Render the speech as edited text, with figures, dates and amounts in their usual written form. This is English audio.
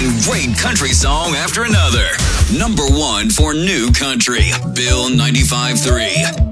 One great country song after another. Number one for new country, Bill 95.3.